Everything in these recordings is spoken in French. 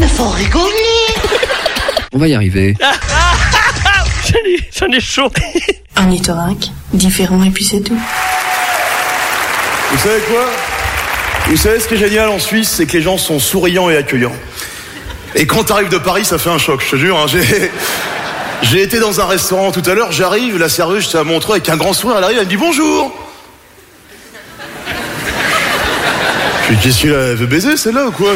faut rigoler. On va y arriver. J'en ai chaud. Ornithorynque, différent et puis c'est tout. Vous savez quoi ? Vous savez ce qui est génial en Suisse, c'est que les gens sont souriants et accueillants. Et quand t'arrives de Paris, ça fait un choc, je te jure. Hein, j'ai été dans un restaurant tout à l'heure, j'arrive, la serveuse, j'étais à Montreux avec un grand sourire, elle arrive, elle me dit bonjour. Je dis, qu'est-ce qu'elle a, elle veut baiser celle-là ou quoi ?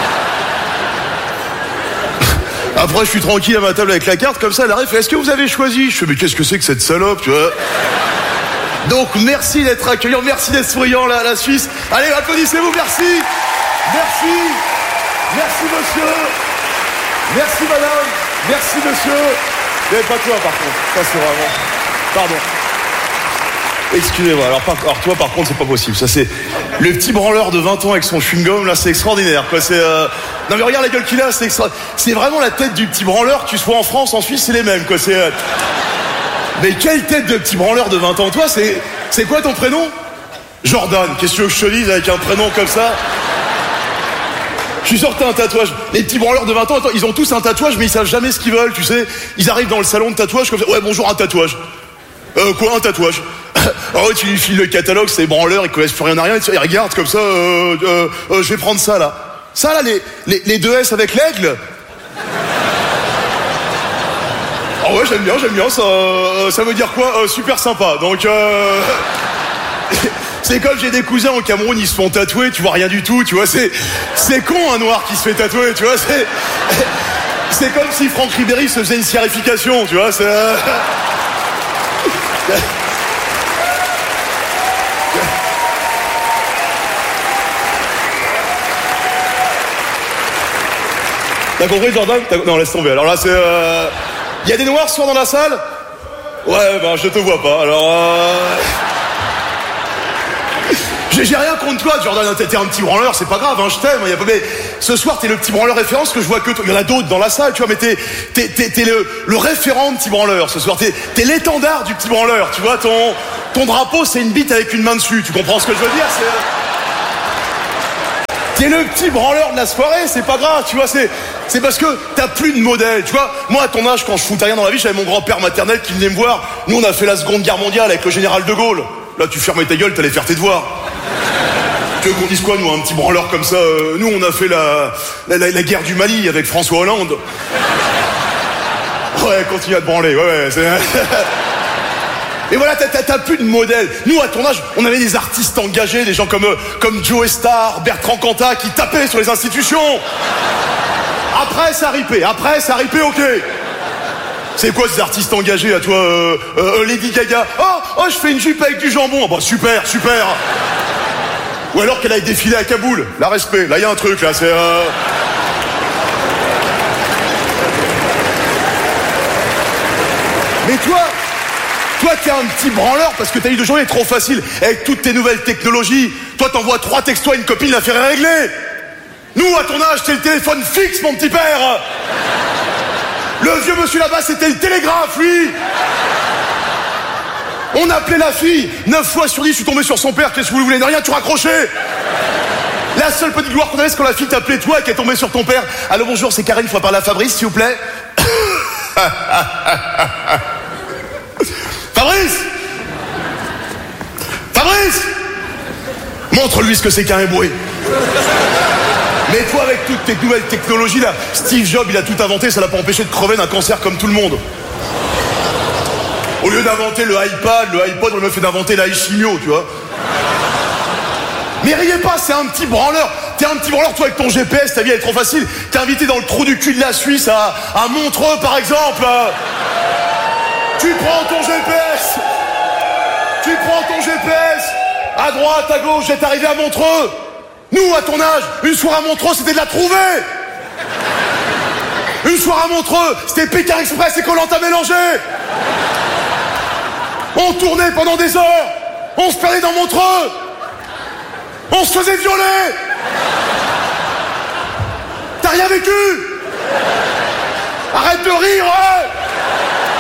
Après, je suis tranquille à ma table avec la carte, comme ça, elle arrive, est-ce que vous avez choisi ? Je fais, mais qu'est-ce que c'est que cette salope, tu vois ? Donc, merci d'être accueillant, merci d'être souriant, là, la Suisse. Allez, applaudissez-vous, merci. Merci. Merci, monsieur. Merci, madame. Merci, monsieur. Mais pas toi, par contre. Ça, c'est vraiment... Pardon. Excusez-moi. Alors, toi, par contre, c'est pas possible. Ça, c'est le petit branleur de 20 ans avec son chewing-gum, là, c'est extraordinaire, quoi. C'est, Non, mais regarde la gueule qu'il a, c'est vraiment la tête du petit branleur, que tu sois en France, en Suisse, c'est les mêmes, quoi. Mais quelle tête de petit branleur de 20 ans, toi, c'est quoi ton prénom ? Jordan. Qu'est-ce que tu veux que je te dise avec un prénom comme ça ? Je suis sûr que t'as un tatouage. Les petits branleurs de 20 ans, attends, ils ont tous un tatouage, mais ils savent jamais ce qu'ils veulent, tu sais. Ils arrivent dans le salon de tatouage comme ça. Ouais, bonjour, un tatouage. Quoi, un tatouage ? Alors, tu lui files le catalogue, c'est les branleurs, ils connaissent plus rien à rien, ils regardent comme ça, je vais prendre ça, là. Ça, là, les deux S avec l'aigle. Ah ouais, j'aime bien, ça veut dire quoi ? Super sympa, donc c'est comme j'ai des cousins au Cameroun, ils se font tatouer, tu vois rien du tout, tu vois, c'est con un noir qui se fait tatouer, tu vois, c'est comme si Franck Ribéry se faisait une scarification, tu vois, T'as compris, Jordan ? Non, laisse tomber. Alors là, c'est... Y a des noirs ce soir dans la salle ? Ouais, ben, je te vois pas. Alors... J'ai rien contre toi, Jordan. T'es un petit branleur, c'est pas grave, hein, je t'aime. Mais ce soir, t'es le petit branleur référence que je vois que toi. Il y en a d'autres dans la salle, tu vois, mais t'es le référent de petit branleur ce soir. T'es l'étendard du petit branleur, tu vois. Ton drapeau, c'est une bite avec une main dessus. Tu comprends ce que je veux dire ? T'es le petit branleur de la soirée, c'est pas grave, tu vois, c'est parce que t'as plus de modèle, tu vois. Moi, à ton âge, quand je foutais rien dans la vie, j'avais mon grand-père maternel qui venait me voir. Nous, on a fait la Seconde Guerre mondiale avec le général de Gaulle. Là, tu fermais ta gueule, t'allais faire tes devoirs. Tu veux qu'on dise quoi, nous, un petit branleur comme ça Nous, on a fait la guerre du Mali avec François Hollande. Ouais, continue à te branler, ouais, c'est... Et voilà, t'as plus de modèle. Nous, à ton âge, on avait des artistes engagés, des gens comme Joe Star, Bertrand Cantat, qui tapaient sur les institutions. Après, ça ripait, ok. C'est quoi ces artistes engagés, à toi, Lady Gaga ? Oh, je fais une jupe avec du jambon. Ah bah, super. Ou alors qu'elle aille défiler à Kaboul. La respect, là, il y a un truc, là, c'est... Mais toi, t'es un petit branleur parce que t'as eu de journée trop facile avec toutes tes nouvelles technologies. Toi, t'envoies 3 textos à une copine, l'affaire est réglée. Nous, à ton âge, t'es le téléphone fixe, mon petit père. Le vieux monsieur là-bas, c'était le télégraphe, lui. On appelait la fille. 9 fois sur 10, je suis tombé sur son père. Qu'est-ce que vous voulez ? Ne rien, tu raccrochais. La seule petite gloire qu'on avait, c'est quand la fille t'appelait toi et qu'elle est tombée sur ton père. Allô, bonjour, c'est Karine, faut parler à Fabrice, s'il vous plaît. Fabrice, montre-lui ce que c'est qu'un éboué. Mais toi, avec toutes tes nouvelles technologies là, Steve Jobs, il a tout inventé, ça l'a pas empêché de crever d'un cancer comme tout le monde. Au lieu d'inventer le iPod, on me fait d'inventer l'iChimio, tu vois. Mais riez pas, c'est un petit branleur. T'es un petit branleur, toi, avec ton GPS, ta vie elle est trop facile. T'es invité dans le trou du cul de la Suisse, à Montreux, par exemple. Tu prends ton GPS, à droite, à gauche, j'étais arrivé à Montreux. Nous, à ton âge, une soirée à Montreux, c'était de la trouver. Une soirée à Montreux, c'était Pékin Express et Koh-Lanta mélangé. On tournait pendant des heures, on se perdait dans Montreux, on se faisait violer. T'as rien vécu. Arrête de rire, ouais.